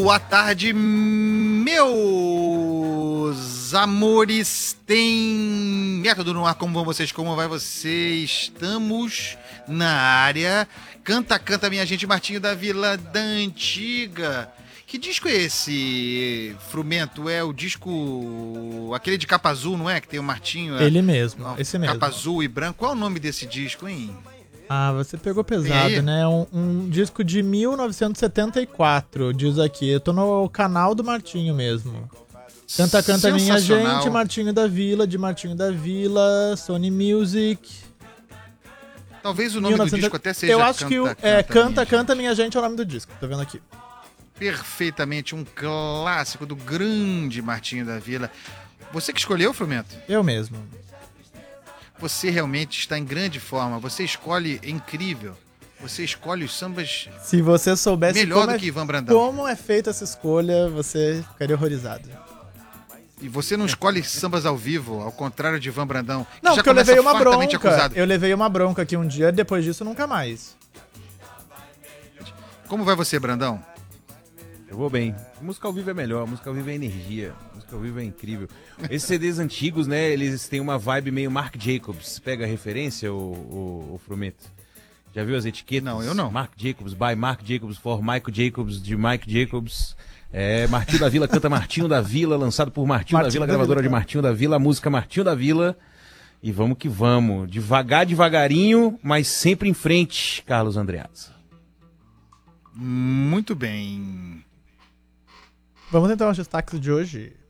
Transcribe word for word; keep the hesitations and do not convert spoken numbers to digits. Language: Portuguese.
Boa tarde, meus amores. Tem método no ar. Como vão vocês? Como vai você? Estamos na área. Canta, canta, minha gente. Martinho da Vila da Antiga. Que disco é esse, Frumento? É o disco... aquele de capa azul, não é? Que tem o Martinho. Ele mesmo, é, esse mesmo. Capa azul e branco. Qual é o nome desse disco, hein? Ah, você pegou pesado, né? Um, um disco de mil novecentos e setenta e quatro, diz aqui. Eu tô no canal do Martinho mesmo. Canta, canta, minha gente, Martinho da Vila, de Martinho da Vila, Sony Music. Talvez o nome mil e novecentos... do disco até seja Eu acho canta, que o, canta, é, Canta, minha Canta, Minha Gente é o nome do disco, tô vendo aqui. Perfeitamente, um clássico do grande Martinho da Vila. Você que escolheu, Frumento? Eu mesmo. Você realmente está em grande forma. Você escolhe, é incrível. Você escolhe os sambas. Se você soubesse melhor como do é, que Ivan Brandão. Como é feita essa escolha, você ficaria horrorizado. E você não escolhe sambas ao vivo, ao contrário de Ivan Brandão. Que não, já porque eu levei uma bronca. Acusado. Eu levei uma bronca aqui um dia, depois disso nunca mais. Como vai você, Brandão? Eu vou bem. Música ao vivo é melhor, música ao vivo é energia, música ao vivo é incrível. Esses C Ds antigos, né, eles têm uma vibe meio Marc Jacobs. Pega a referência, o, o, o Frumento? Já viu as etiquetas? Não, eu não. Marc Jacobs, by Marc Jacobs, for Michael Jacobs, de Mike Jacobs. É, Martinho da Vila canta Martinho da Vila, lançado por Martinho, Martinho da Vila, da gravadora Vila. de Martinho da Vila, a música Martinho da Vila. E vamos que vamos. Devagar, devagarinho, mas sempre em frente, Carlos Andreazza. Muito bem. Vamos então aos destaques de hoje.